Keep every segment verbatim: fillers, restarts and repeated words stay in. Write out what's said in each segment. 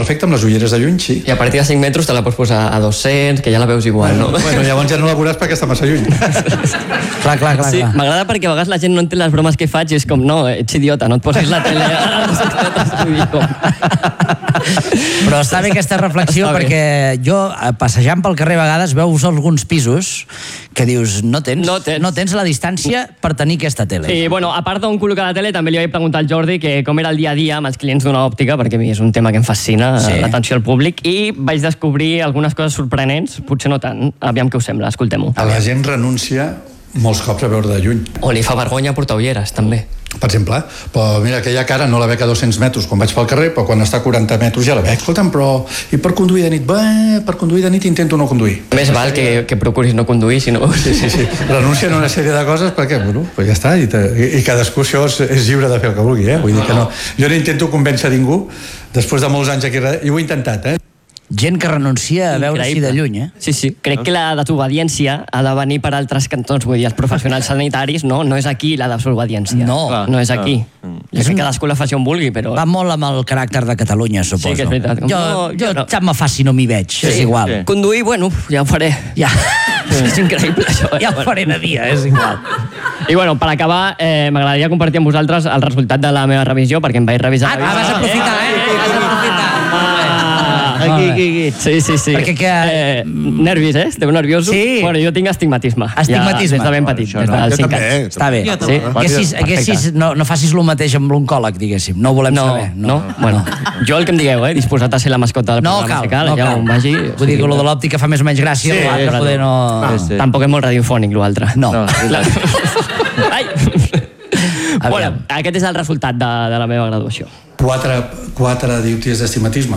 perfecte, amb les ulleres de lluny, sí. I a partir de cinc metres te la pots posar a dos-cents, que ja la veus igual, no? Bueno, llavors ja no la veuràs perquè està massa lluny. Clar, clar, clar. Sí, m'agrada perquè a vegades la gent no entén les bromes que faig i és com, no, ets idiota, no et posis la tele a dos metres. Però està bé aquesta reflexió Està bé. perquè jo, passejant pel carrer a vegades, veus alguns pisos que dius, no tens, No tens. no tens la distància per tenir aquesta tele. I, bueno, a part d'on col·locar la tele, també li vaig preguntar al Jordi que com era el dia a dia amb els clients d'una òptica, perquè a mi és un tema que em fascina, Sí. l'atenció al públic, i vaig descobrir algunes coses sorprenents, potser no tant. Aviam què us sembla, escoltem-ho. La gent renuncia molts cops a veure de lluny. O li fa vergonya portar ulleres, també. Per exemple, però mira, aquella cara no la veig a dos-cents metres quan vaig pel carrer, però quan està a quaranta metres ja la veig. Escolta'm, però... I per conduir de nit? Bé, per conduir de nit intento no conduir. Més val que, que procuris no conduir, si no... Sí, sí, sí. Renuncien a una sèrie de coses perquè, bueno, pues ja està, i, te, i, i cadascú això és, és lliure de fer el que vulgui, eh? Vull dir que no... Jo no intento convèncer ningú, després de molts anys aquí, i ho he intentat, eh? Gent que renuncia a veure així de lluny, eh? Sí, sí. Crec que la desobediència ha de venir per altres cantons. Vull dir, els professionals sanitaris, no, no és aquí la desobediència. No. No és aquí. És que cadascú la faci on vulgui, però... Va molt amb el caràcter de Catalunya, suposo. Sí, que és veritat. Jo, No, jo, jo no. tant me fa si no m'hi veig, Sí, és igual. sí. Conduir, bueno, ja ho faré. Ja. És increïble, això. Eh? Ja ho faré de dia, és igual. I bueno, per acabar, eh, m'agradaria compartir amb vosaltres el resultat de la meva revisió, perquè em vaig revisar... Ah, vas aprofitar, eh? Vas aprofitar. Aquí, aquí, aquí. Sí, sí, sí. Perquè que... Eh, nervis, eh? Esteu nerviosos? Sí. Bueno, jo tinc astigmatisme. Astigmatisme. Ja, des de ben petit, des dels cinc anys. Està bé. Sí? Haguessis, haguessis, no, no facis el mateix amb l'oncòleg, diguéssim. No ho volem No, saber. no, bueno, jo el que em digueu, eh? Disposat a ser la mascota del No programa. cal, si cal, no ja cal. on vagi... Vull dir que lo de l'òptica fa més o menys gràcia, Sí, l'altre però poder no... no. sí. Tampoc és molt radiofònic, l'altre. No. Clar. Ai! Aviam. Bueno, aquest és el resultat de, de la meva graduació. Quatre, quatre dioptries d'astigmatisme.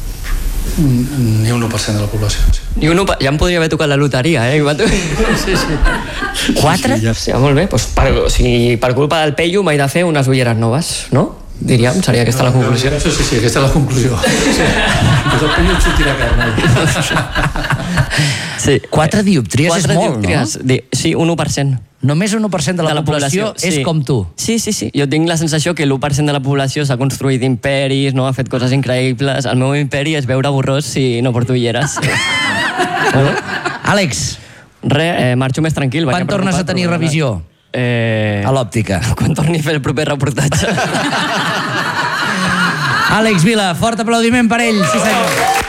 Ni un u per cent de la població. Sí. I un, ja em podria haver tocat la loteria, eh? Sí, sí. Quatre? Sí, ja. Sí, molt bé, doncs per, o sigui, per culpa del Peyu m'he de fer unes ulleres noves, no? Diríem, seria aquesta la conclusió. Sí, sí, sí, aquesta és la conclusió. Sí. Pues el Peyu et sortirà carn. Sí. Quatre dioptries Quatre és molt, dioptries. no? Di- Sí, un u per cent. Només un u per cent de la, població, és sí. com tu. Sí, sí, sí. Jo tinc la sensació que l'u per cent de la població s'ha construït imperis, no? Ha fet coses increïbles. El meu imperi és veure borrós si no porto ulleres. Àlex, Re, eh, marxo més tranquil. quan tornes a tenir revisió Eh... a l'òptica? Quan torni a fer el proper reportatge. Àlex Vila, fort aplaudiment per ell, sí senyor.